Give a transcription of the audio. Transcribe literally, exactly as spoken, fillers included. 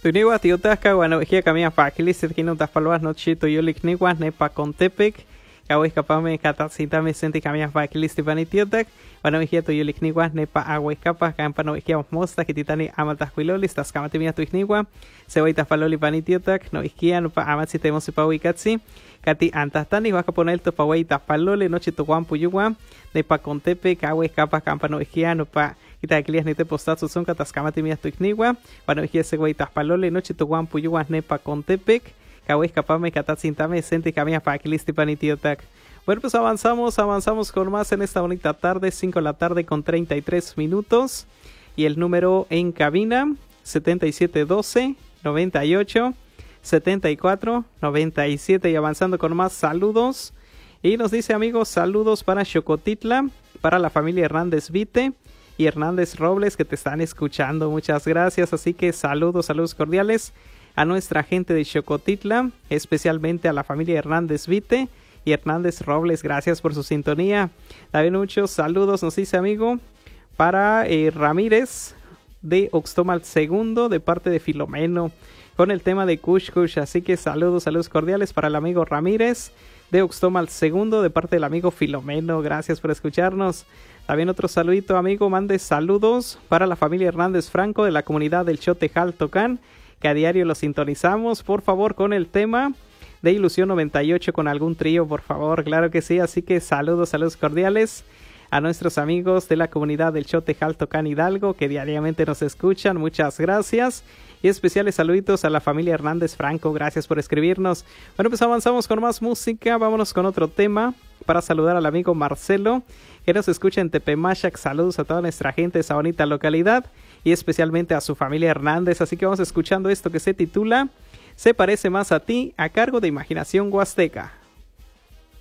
Tuniwa tiotaka guanojia camia paquilis kino tapaloas noche toyolik niwa nepa contepec. Kawis kapame kata sintame senti camia paquilis tipanitiotak. Guanojia toyolik niwa nepa agua capa campanojia mosta kititani amaltasquilolis tas kamatimia tuigniwa. Sewaita faloli panitiotak no iskia no pa amatsitemos pawikatsi. Kati antastani vas a poner tu paweita palole noche tu guan puyuwa nepa contepec agua capa campanojia no pa kita kilias nite postatsu son kataskamati mias tuikniwa bueno hiese guaitas palole noche tu guan puyuas nepa contepec kawes kapame katatsintame sente kamia pa kilisti panitiotak. Bueno, pues avanzamos, avanzamos con más en esta bonita tarde, cinco de la tarde con treinta y tres minutos. Y el número en cabina, setenta y siete doce, noventa y ocho, setenta y cuatro, noventa y siete. Y avanzando con más saludos. Y nos dice, amigos, saludos para Xocotitla, para la familia Hernández Vite y Hernández Robles que te están escuchando. Muchas gracias. Así que saludos, saludos cordiales a nuestra gente de Xocotitla, especialmente a la familia Hernández Vite y Hernández Robles. Gracias por su sintonía. También muchos saludos, nos dice amigo, para eh, Ramírez de Oxtomal segundo de parte de Filomeno con el tema de Kush Kush. Así que saludos, saludos cordiales para el amigo Ramírez de Oxtomal segundo de parte del amigo Filomeno. Gracias por escucharnos. También otro saludito, amigo, mande saludos para la familia Hernández Franco de la comunidad del Chotejal Tocán, que a diario lo sintonizamos. Por favor, con el tema de Ilusión noventa y ocho con algún trío, por favor. Claro que sí, así que saludos, saludos cordiales a nuestros amigos de la comunidad del Chotejal Tocán Hidalgo, que diariamente nos escuchan. Muchas gracias. Y especiales saluditos a la familia Hernández Franco. Gracias por escribirnos. Bueno, pues avanzamos con más música. Vámonos con otro tema para saludar al amigo Marcelo, que nos escucha en Tepemachac. Saludos a toda nuestra gente de esa bonita localidad y especialmente a su familia Hernández. Así que vamos escuchando esto que se titula Se parece más a ti, a cargo de Imaginación Huasteca.